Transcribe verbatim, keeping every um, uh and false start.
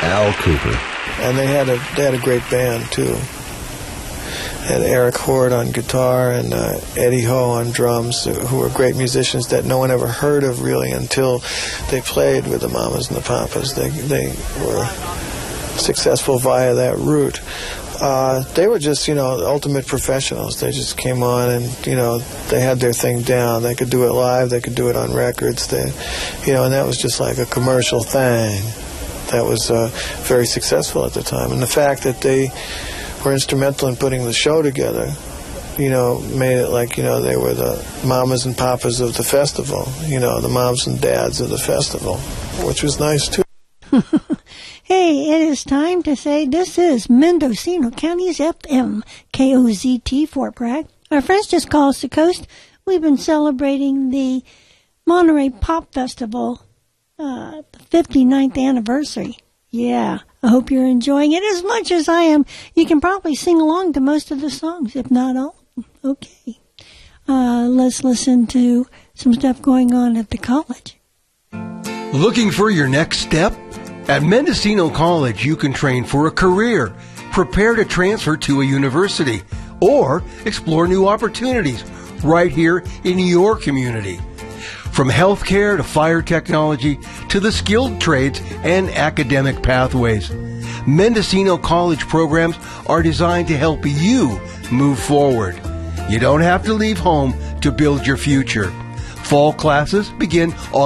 Al Cooper. And they had a they had a great band too. Had Eric Horde on guitar and uh, Eddie Ho on drums, who were great musicians that no one ever heard of really until they played with the Mamas and the Papas. They they were successful via that route. Uh, they were just, you know, ultimate professionals. They just came on and, you know, they had their thing down. They could do it live. They could do it on records. They, you know, and that was just like a commercial thing that was uh, very successful at the time. And the fact that they were instrumental in putting the show together, you know, made it like, you know, they were the mamas and papas of the festival, you know, the moms and dads of the festival, which was nice, too. Hey, it is time to say this is Mendocino County's F M, K O Z T, Fort Bragg. Our friends just called us the coast. We've been celebrating the Monterey Pop Festival, uh, the fifty-ninth anniversary. Yeah, I hope you're enjoying it as much as I am. You can probably sing along to most of the songs, if not all. Okay. Uh, let's listen to some stuff going on at the college. Looking for your next step? At Mendocino College, you can train for a career, prepare to transfer to a university, or explore new opportunities right here in your community. From healthcare to fire technology to the skilled trades and academic pathways, Mendocino College programs are designed to help you move forward. You don't have to leave home to build your future. Fall classes begin